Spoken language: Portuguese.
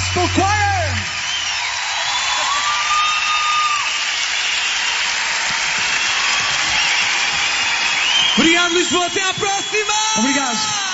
Gospel Choir. Obrigado, Lisboa. Até à próxima. Obrigado.